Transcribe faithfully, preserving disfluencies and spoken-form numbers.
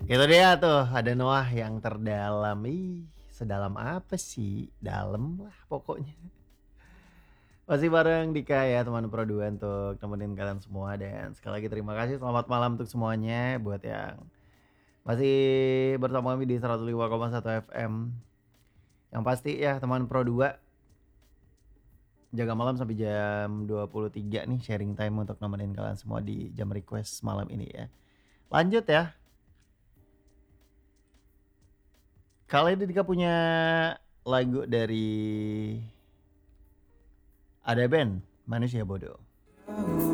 Itu dia tuh, ada Noah yang terdalam. Ih, sedalam apa sih? Dalam lah pokoknya. Masih bareng Dika ya, teman Pro dua untuk nemenin kalian semua. Dan sekali lagi terima kasih, selamat malam untuk semuanya. Buat yang masih bersama kami di seratus lima koma satu F M. Yang pasti ya teman Pro dua, jaga malam sampai jam dua puluh tiga nih, sharing time untuk nemenin kalian semua di jam request malam ini ya. Lanjut ya. Kali ini Dika punya lagu dari ada band Manusia Bodoh.